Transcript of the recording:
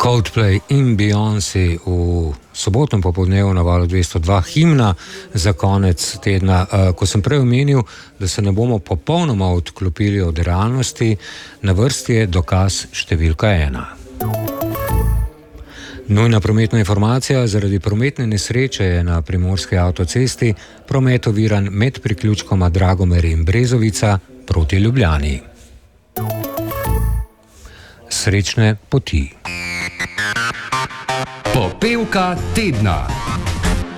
Coldplay in Beyoncé v sobotnem popoldnevu na Valu 202, himna za konec tedna. Ko sem prej omenil, da se ne bomo popolnoma odklopili od realnosti, na vrsti je dokaz številka 1. Nujna prometna informacija: zaradi prometne nesreče je na primorski avtocesti promet oviran med priključkoma Dragomer in Brezovica proti Ljubljani. Srečne poti. Popevka tedna.